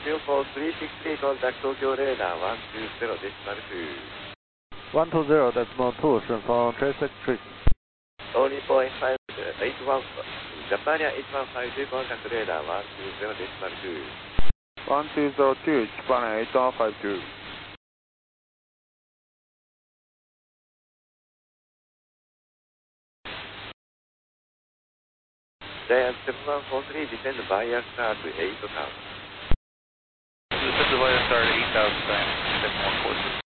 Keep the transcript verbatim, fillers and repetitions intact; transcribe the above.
two four three six three, contact Tokyo radar one two zero decimal two. one two zero decimal two,顺风 traffic tree. Only point five eight one, Japan eight one five two, contact radar one two zero decimal two. one two zero two, Japan eight one five two. Giant seven one four three, descend via start eight thousand. Descend via start eight thousand, seven one four three.